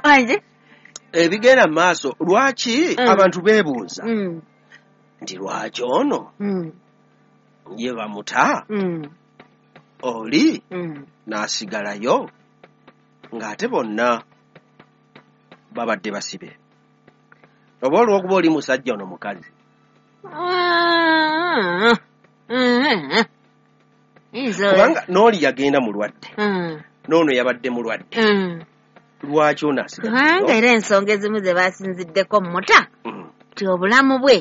Anje? Ebigenda maaso lwaki abantu beebuuza nti lwaki ono ye bamuta oli n'asigalayo ng'ate bonna babadde basibe oba olw'okuba oli musajja ono mukazi kubanga n'oli yagenda mulwadde n'ono yabadde mulwadde lwaki ono asigalayo kubanga era ensonga ezimu ze baasinziddeko muta nti obulamu bwe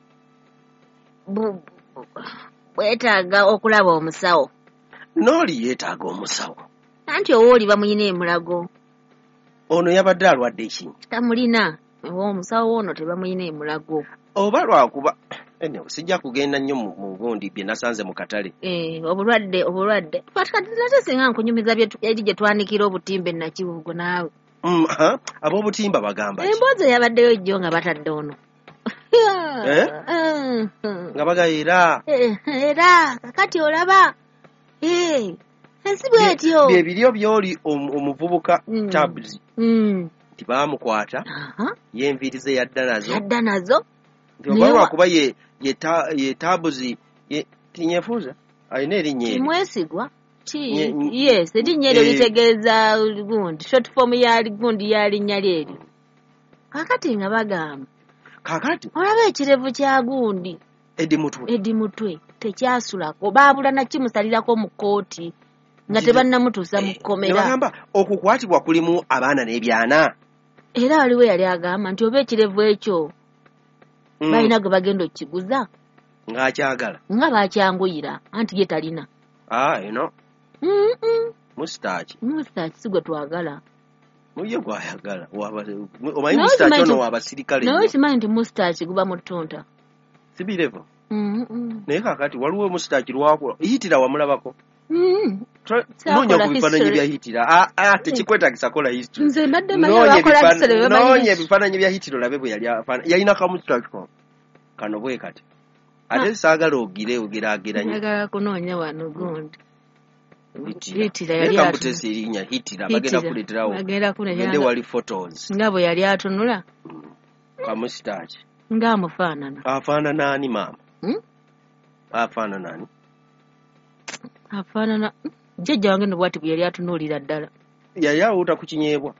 bwetaaga okulaba omusawo n'oli yeetaaga omusawo anti owa oli bamuyina emulago ono yabadde alwadde ekintu tamulina omusawo ono tebamuyina emulago oba lwakuba sijja kugenda nnyo mu gundi bye nasanze mu katale obulwadde ate singa nkunyumiza eri gye twanikira obutimba nakibugo naawe ab'obutimba bagamba emboozi yabaddeyo jjo nga batadde ono nga bagayira era kakati olaba ensi bwetyo byebiryo byoli omuvubuka tabs nti baamukwata yenvirize yadda nazo nti oba lwakuba ye tabuzi tinyefuuza alina erinnya mwesigwa yes erinnya eryo litegeeza gundi short form ya gundi ya linnya lyeryo kakati nga bagamba kakati olaba ekirevu kya gundi edi mutwe tekyasulako baabula nakimusalirako mu kooti nga tebannamutuusa mu kkomera nebagamba okukwatibwa kulimu abaana n'ebyana era waliwo yali agamba nti oba ekirevu ekyo balina gwe bagenda okukiguza ng'akyagala nga baakyanguyira anti ye talina eno mustaaki si gwe twagala muye gwayagala omanyi mustaaki ono w'abasirikale naye okimanyi nti mustaaki guba mu ttunta sibirevo naye kakati waliwo mustaaki lwakula hitira wamulabako noonya ku bifaananyi bya hitira tekikwetagisa kola history noonya ebifaananyi bya hitira olabe bwe yalina kamustaaki kano bwe kati ate saagala ogerageranye njagala kunoonya wano gundi hitira yali akamutesa erinnya hitira bagenda kuleeterawo gende wali photos nga bwe yali atunula kamustaaki ng'amufaanana afaanana ani maama afaanana ani afaanana jjajja wange nobwati bwe yali atunuulira ddala yali awuuta ku kinyeebwa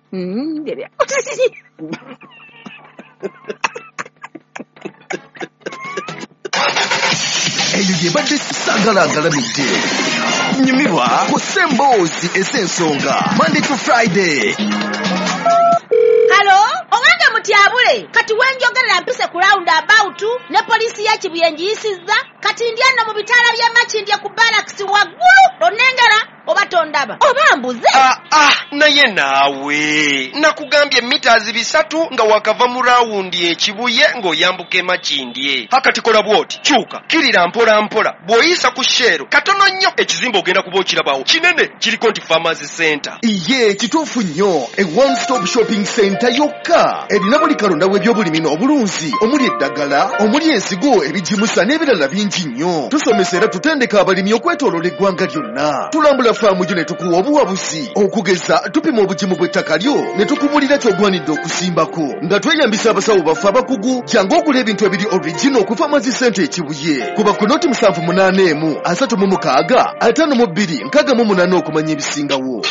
eyo yebadde sagalagalamidde nyumirwa ku ssemboozi ez'ensonga Monday to Friday. halo owange mutyabule kati wenjogerera mpise ku round about ne poliisi ya Kibuye njiyisizza kati ndyanno mu bitaala by'Emakindye ku barracks waggulu onengera oba tondaba oba mbuze naye naawe nakugambye meters 3 nga wakava mu rawundi ekibuye ng'oyambuka Emakindye hakati kola bwoti kyuka kirira mpola mpola bw'oyisa ku sheero katono nnyo ekizimba ogenda kuba okirabawo kinene kiriko nti Pharmacy Center iye kituufu nnyo e one stop shopping center yokka erina buli kalonda w'ebyobulimi n'obulunzi omuli eddagala omuli ensigo ebijimusa n'ebirala bingi nnyo tusomesa era tutendeka abalimi okwetooloola eggwanga lyonna tulambula faamu gyo ne tukuwa obuwabuzi okugeza tupima obugimu bw'ettaka lyo ne tukubulira ky'ogwanidde okusimbako nga tweyambisa abasawo baffe abakugu jangu okula ebintu ebiri original ku Pharmacy Center ekibuye kuba ku noti 781 36 52 68 okumanya ebisingawo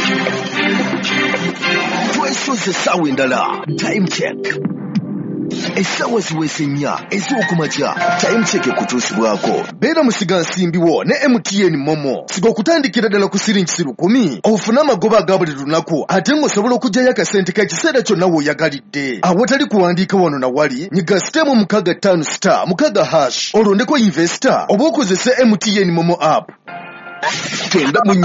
twesoze essaawa endala time check essaawa ziweese 4 ez'okumakya time check ekutuusibwako beera musiga nsimbiwo ne MTN Momo siga okutandikira ddala ku siringi 10 ofune amagoba aga buli lunaku ate ng'osobola okugyayo akasente k'ekiseera kyonna w'oyagalidde awatali kuwandiika wano na wali nyiga sitemu 65*6 olondeko investor oba okozese MTN Momo app. Tenda